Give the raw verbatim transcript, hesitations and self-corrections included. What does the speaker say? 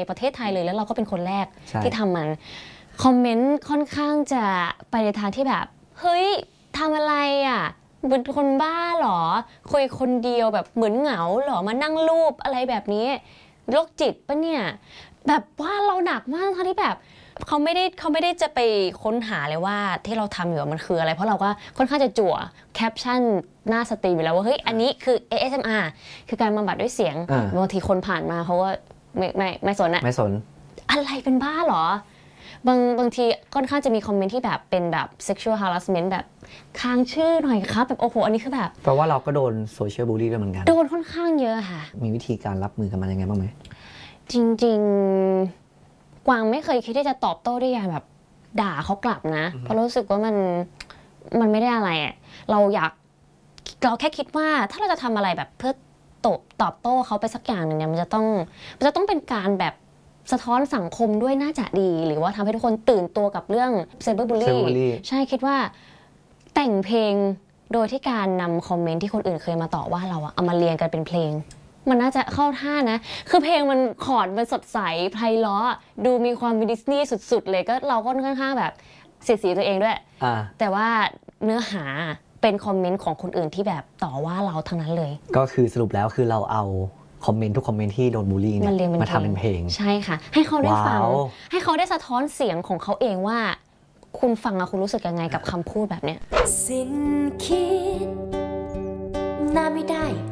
ประเทศไทยเลยแล้วเราก็เป็นคนแรกที่ทำมันคอมเมนต์ค่อนข้างจะไปในทางที่แบบเฮ้ยทำอะไรอ่ะเป็นคนบ้าหรอคุยคนเดียวแบบเหมือนเหงาหรอมานั่งรูปอะไรแบบนี้โรคจิตปะเนี่ยแบบว่าเราหนักมากทั้งที่แบบเขาไม่ได้เขาไม่ได้จะไปค้นหาเลยว่าที่เราทำอยู่มันคืออะไรเพราะเราก็ค่อนข้างจะจั่วแคปชั่นหน้าสตรีมอยู่แล้วว่าเฮ้ยอันนี้คือ เอ เอส เอ็ม อาร์ คือการบำบัดด้วยเสียงบางทีคนผ่านมาเขาก็ไม่ไม่ไม่สนอะไม่สนอะไรเป็นบ้าหรอบางบางทีค่อนข้างจะมีคอมเมนต์ที่แบบเป็นแบบ sexual harassment แบบค้างชื่อหน่อยครับแบบโอ้โหอันนี้คือแบบเพราะว่าเราก็โดนโซเชียลบูลลี่ด้วยเหมือนกันโดนค่อนข้างเยอะค่ะมีวิธีการรับมือกับมันยังไงบ้างไหมจริงๆกวางไม่เคยคิดที่จะตอบโต้ด้วยการแบบด่าเขากลับนะเพราะรู้สึกว่ามันมันไม่ได้อะไรอ่ะเราอยากเราแค่คิดว่าถ้าเราจะทำอะไรแบบเพื่อตอบตอบโต้เขาไปสักอย่างหนึ่งเนี่ยมันจะต้องมันจะต้องเป็นการแบบสะท้อนสังคมด้วยน่าจะดีหรือว่าทำให้ทุกคนตื่นตัวกับเรื่องไซเบอร์บูลลี่ใช่คิดว่าแต่งเพลงโดยที่การนำคอมเมนต์ที่คนอื่นเคยมาต่อว่าเราอะเอามาเรียงกันเป็นเพลงมันน่าจะเข้าท่านะคือเพลงมันคอร์ดมันสดใสไพเราะดูมีความดิสนีย์สุดๆเลยก็เราก็ค่อนข้างแบบเสียดสีตัวเองด้วยแต่ว่าเนื้อหาเป็นคอมเมนต์ของคนอื่นที่แบบต่อว่าเราทั้งนั้นเลยก็คือสรุปแล้วคือเราเอาคอมเมนต์ทุกคอมเมนต์ที่โดนบูลลี่เนี่ยมาทำเป็นเพลงใช่ค่ะให้เขาได้ฟังให้เขาได้สะท้อนเสียงของเขาเองว่าคุณฟังแล้วคุณรู้สึกยังไงกับคำพูดแบบเนี้ยสิ้นคิดน่าไม่ได้